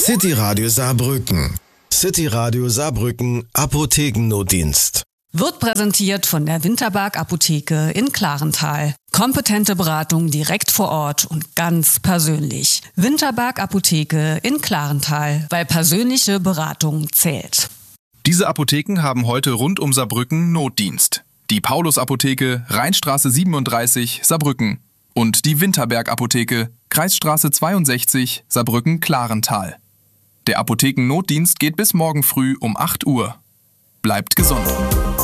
City Radio Saarbrücken. City Radio Saarbrücken Apothekennotdienst. Wird präsentiert von der Winterberg Apotheke in Klarental. Kompetente Beratung direkt vor Ort und ganz persönlich. Winterberg Apotheke in Klarental, weil persönliche Beratung zählt. Diese Apotheken haben heute rund um Saarbrücken Notdienst. Die Paulus-Apotheke, Rheinstraße 37, Saarbrücken. Und die Winterberg Apotheke, Kreisstraße 62, Saarbrücken-Klarental. Der Apothekennotdienst geht bis morgen früh um 8 Uhr. Bleibt gesund.